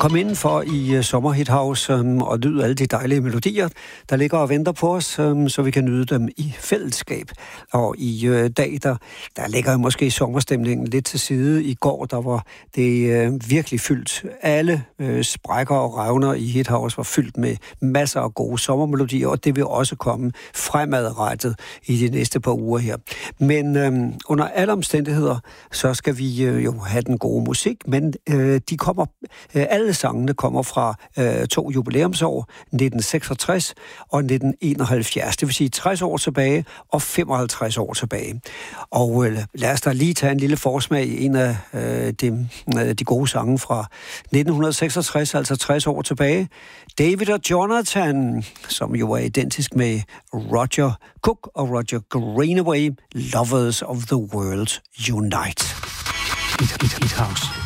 Kom indenfor i Sommerhit House og nyd alle de dejlige melodier, der ligger og venter på os, så vi kan nyde dem i fællesskab. Og i dag, der ligger måske sommerstemningen lidt til side. I går, der var det virkelig fyldt. Alle sprækker og revner i Hit House var fyldt med masser af gode sommermelodier, og det vil også komme fremadrettet i de næste par uger her. Men under alle omstændigheder, så skal vi jo have den gode musik, men de kommer... Alle sangene kommer fra 2 jubilæumsår, 1966 og 1971. Det vil sige 60 år tilbage og 55 år tilbage. Og lad os da lige tage en lille forsmag i en af de gode sange fra 1966, altså 60 år tilbage. David og Jonathan, som jo er identisk med Roger Cook og Roger Greenaway, Lovers of the World Unite. Hit House.